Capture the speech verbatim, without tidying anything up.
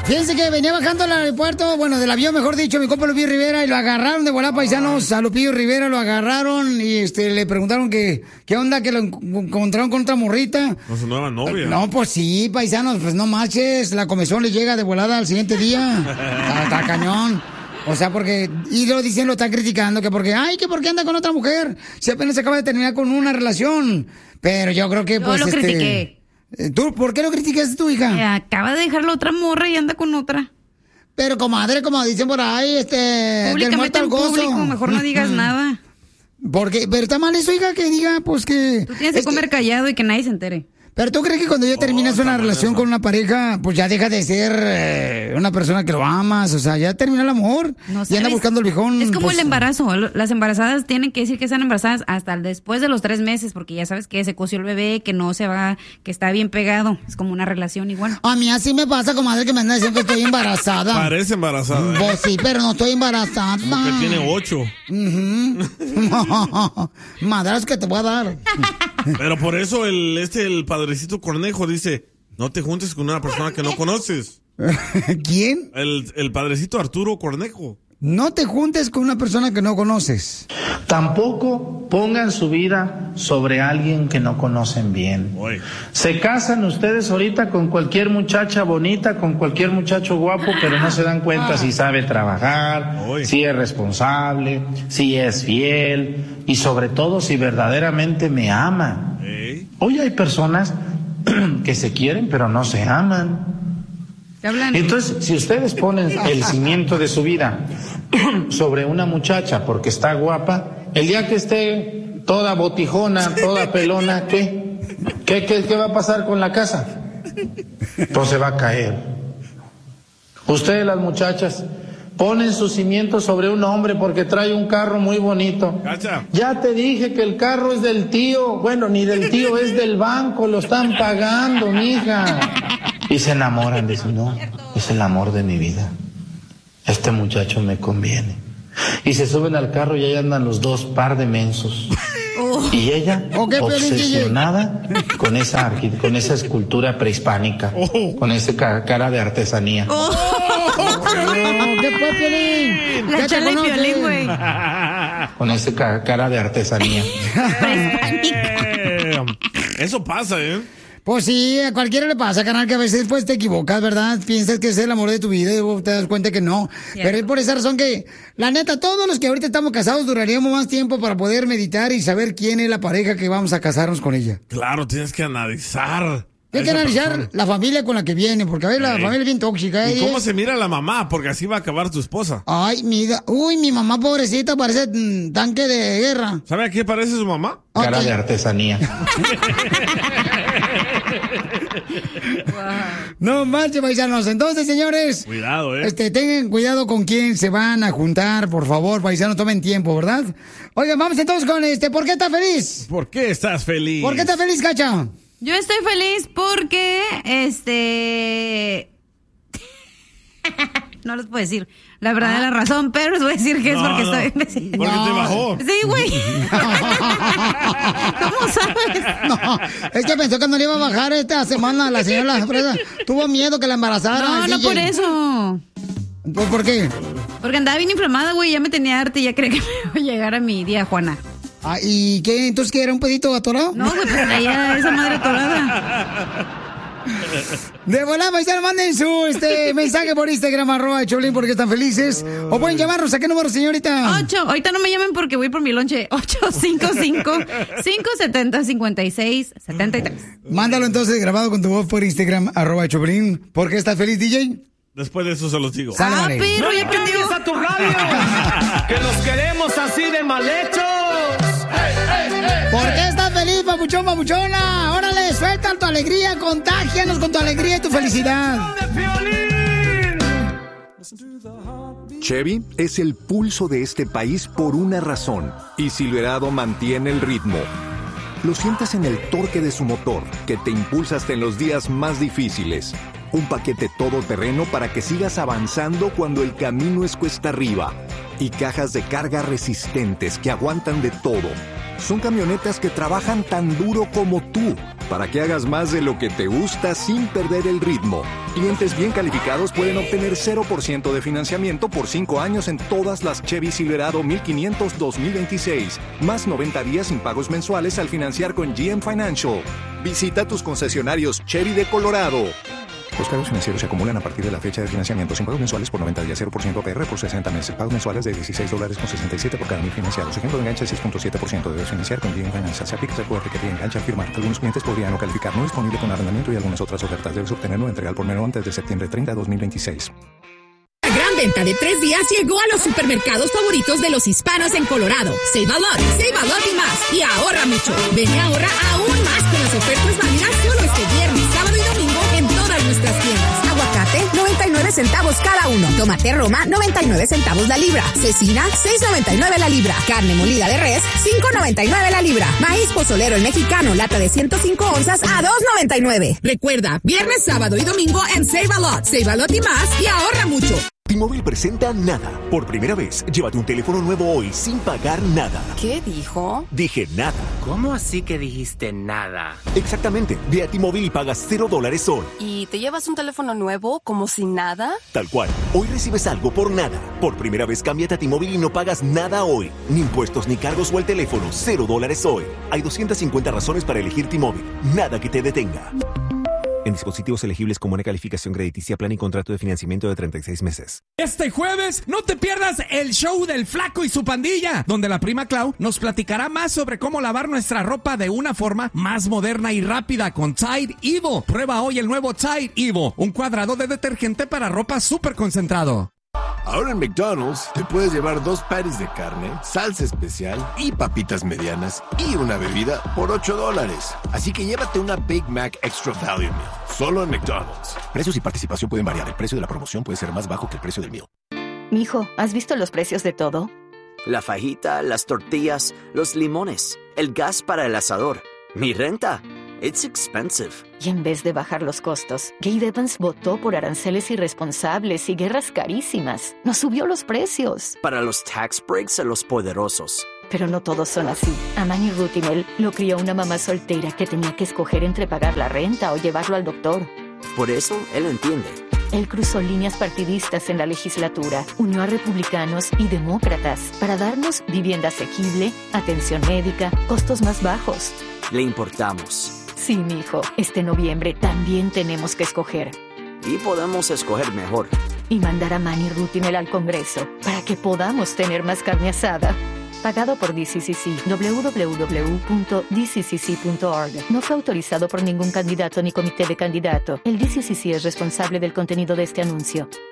Fíjense que venía bajando al aeropuerto, bueno, del avión, mejor dicho, mi compa Lupillo Rivera, y lo agarraron de volada, paisanos. A Lupillo Rivera lo agarraron y este le preguntaron que qué onda, que lo encontraron con otra morrita. Con su nueva novia. No, pues sí, paisanos, pues no marches, la comezón le llega de volada al siguiente día. Está, está cañón. O sea, porque, y lo dicen, lo están criticando, que porque, ay, que porque anda con otra mujer, si apenas se acaba de terminar con una relación. Pero yo creo que, Yo pues, lo este... critiqué. ¿Tú por qué lo criticaste tu hija? Eh, acaba de dejar la otra morra y anda con otra. Pero, comadre, como dicen por ahí, este... del muerto Públicamente al en gozo. público, mejor no digas nada. Porque, pero está mal eso, hija, que diga, pues que... Tú tienes que es comer callado y que nadie se entere. Pero tú crees que cuando ya terminas Oh, una está relación mal eso. con una pareja, pues ya deja de ser eh, una persona que lo amas, o sea, ya termina el amor No y anda sabes. buscando el viejón. Es como pues, el embarazo. Las embarazadas tienen que decir que están embarazadas hasta después de los tres meses, porque ya sabes que se coció el bebé, que no se va, que está bien pegado. Es como una relación igual. A mí así me pasa, comadre, que me anda diciendo que estoy embarazada. Parece embarazada. ¿eh? Pues sí, pero no estoy embarazada. Como que tiene ocho. Ujú. Madras que te voy a dar. Pero por eso el este el padrecito Cornejo dice, no te juntes con una persona que no conoces. ¿Quién? El, el padrecito Arturo Cornejo. No te juntes con una persona que no conoces. Tampoco pongan su vida sobre alguien que no conocen bien. Oye. Se casan ustedes ahorita con cualquier muchacha bonita, con cualquier muchacho guapo, pero no se dan cuenta si sabe trabajar, Oye. si es responsable, si es fiel y sobre todo si verdaderamente me ama. Ey. Hoy hay personas que se quieren pero no se aman. ¿Qué hablan? Entonces, si ustedes ponen el cimiento de su vida sobre una muchacha porque está guapa, el día que esté toda botijona, toda pelona, ¿qué? ¿Qué, qué, qué va a pasar con la casa? Pues se va a caer. Ustedes, las muchachas, ponen su cimiento sobre un hombre porque trae un carro muy bonito. Cacha. Ya te dije que el carro es del tío. Bueno, ni del tío, es del banco, lo están pagando, mija. Y se enamoran, dicen, no, es el amor de mi vida. Este muchacho me conviene. Y se suben al carro y ahí andan los dos, par de mensos. Oh. Y ella, ¿O qué, Piolín, obsesionada con esa, arqui- con esa escultura prehispánica, Oh. con esa ca- cara de artesanía. Oh, ¿Qué fue, Piolín? la ¿Qué te chale conoces? Piolín, güey. Con esa ca- cara de artesanía. Eh, Eso pasa, ¿eh? Pues sí, a cualquiera le pasa, canal, que a veces pues te equivocas, ¿verdad? Piensas que es el amor de tu vida y luego te das cuenta que no. Cierto. Pero es por esa razón que, la neta, todos los que ahorita estamos casados duraríamos más tiempo para poder meditar y saber quién es la pareja que vamos a casarnos con ella. Claro, tienes que analizar. Hay que a esa analizar persona. la familia con la que viene, porque a ver, la Sí. familia es bien tóxica. ¿Y ¿eh? cómo se mira la mamá? Porque así va a acabar tu esposa. Ay, mira, uy, mi mamá pobrecita parece mm, tanque de guerra. ¿Sabe a qué parece su mamá? Cara Ok. de artesanía. No manches, paisanos. Entonces, señores, Cuidado, ¿eh? este, tengan cuidado con quién se van a juntar, por favor, paisanos, tomen tiempo, ¿verdad? Oigan, vamos entonces con este, ¿por qué estás feliz? ¿Por qué estás feliz? ¿Por qué estás feliz, Cacha? Yo estoy feliz porque, este... no les puedo decir la verdadera razón, pero les voy a decir que es No, porque no. estoy... Porque No. te bajó. Sí, güey. ¿Cómo sabes? No, es que pensó que no le iba a bajar esta semana la señora Fresa. Tuvo miedo que la embarazara. No, el no D J. por eso. ¿Por, por qué? Porque andaba bien inflamada, güey, ya me tenía harta y ya creía que me iba a llegar a mi día, Juana. Ah, ¿y qué? ¿Entonces qué? ¿Era un pedito atorado? No, güey, pues traía esa madre atorada. De volada, paisanos, manden su este, mensaje por Instagram, arroba de Choplin, porque están felices. O pueden llamarnos. ¿A qué número, señorita? Ocho, ahorita no me llamen porque voy por mi lonche. ocho cinco cinco, cinco siete cero, cinco seis siete tres. Mándalo entonces grabado con tu voz por Instagram, arroba de Choplin. ¿Por qué estás feliz, D J? Después de eso se los digo. Sale, Ah, vale. pero ya aprendió. a tu radio, que los queremos así de mal hechos. ¿Por qué estás feliz, papuchón, papuchona? Órale, suelta tu alegría, contágianos con tu alegría y tu felicidad. Chevy es el pulso de este país por una razón, y Silverado mantiene el ritmo. Lo sientes en el torque de su motor, que te impulsa hasta en los días más difíciles. Un paquete todoterreno para que sigas avanzando cuando el camino es cuesta arriba. Y cajas de carga resistentes que aguantan de todo. Son camionetas que trabajan tan duro como tú. para que hagas más de lo que te gusta sin perder el ritmo. Clientes bien calificados pueden obtener cero por ciento de financiamiento por cinco años en todas las Chevy Silverado mil quinientos dos mil veintiséis, más noventa días sin pagos mensuales al financiar con G M Financial. Visita tus concesionarios Chevy de Colorado. Los cargos financieros se acumulan a partir de la fecha de financiamiento sin pagos mensuales por noventa días, cero por ciento A P R por sesenta meses. Pagos mensuales de dieciséis dólares con sesenta y siete por cada mil financiados. Ejemplo de enganche seis punto siete por ciento. Debes financiar con G M Financial. Se aplica el recuerdo que te engancha al firmar. Algunos clientes podrían no calificar. No disponible con arrendamiento y algunas otras ofertas. Debes obtener nueva entrega al por menor antes de septiembre treinta de dos mil veintiséis. La gran venta de tres días llegó a los supermercados favoritos de los hispanos en Colorado. Save a lot, save a lot y más. Y ahorra mucho. Ven y ahorra aún más con las ofertas válidas solo este viernes, sábado y domingo en todas nuestras tiendas. Aguacate, noventa y nueve centavos cada uno. Tomate Roma, noventa y nueve centavos la libra. Cecina, seis noventa y nueve la libra. Carne molida de res, cinco noventa y nueve la libra. Maíz pozolero el mexicano, lata de ciento cinco onzas a dos noventa y nueve. Recuerda, viernes, sábado y domingo en Save a Lot, Save a Lot y más y ahorra mucho. T-Mobile presenta Nada. Por primera vez, llévate un teléfono nuevo hoy sin pagar nada. ¿Qué dijo? Dije nada. ¿Cómo así que dijiste nada? Exactamente. Ve a T-Mobile y pagas cero dólares hoy. ¿Y te llevas un teléfono nuevo como si nada? Tal cual. Hoy recibes algo por nada. Por primera vez, cámbiate a T-Mobile y no pagas nada hoy. Ni impuestos, ni cargos o el teléfono. Cero dólares hoy. Hay doscientas cincuenta razones para elegir T-Mobile. Nada que te detenga. En dispositivos elegibles con buena calificación crediticia, plan y contrato de financiamiento de treinta y seis meses. Este jueves no te pierdas el show del Flaco y su pandilla, donde la prima Clau nos platicará más sobre cómo lavar nuestra ropa de una forma más moderna y rápida con Tide Evo. Prueba hoy el nuevo Tide Evo, un cuadrado de detergente para ropa súper concentrado. Ahora en McDonald's te puedes llevar dos patties de carne, salsa especial y papitas medianas y una bebida por ocho dólares. Así que llévate una Big Mac Extra Value Meal, solo en McDonald's. Precios y participación pueden variar. El precio de la promoción puede ser más bajo que el precio del meal. Mijo, ¿has visto los precios de todo? La fajita, las tortillas, los limones, el gas para el asador, mi renta. It's expensive. Y en vez de bajar los costos, Gabe Evans votó por aranceles irresponsables y guerras carísimas. Nos subió los precios. Para los tax breaks a los poderosos. Pero no todos son así. A Manny Rutinel lo crió una mamá soltera que tenía que escoger entre pagar la renta o llevarlo al doctor. Por eso, él entiende. Él cruzó líneas partidistas en la legislatura, unió a republicanos y demócratas para darnos vivienda asequible, atención médica, costos más bajos. Le importamos. Sí, mijo, este noviembre también tenemos que escoger. Y podemos escoger mejor. Y mandar a Manny Rutinel al Congreso para que podamos tener más carne asada. Pagado por D C C C. doble u doble u doble u punto d c c c punto org. No fue autorizado por ningún candidato ni comité de candidato. El D C C C es responsable del contenido de este anuncio.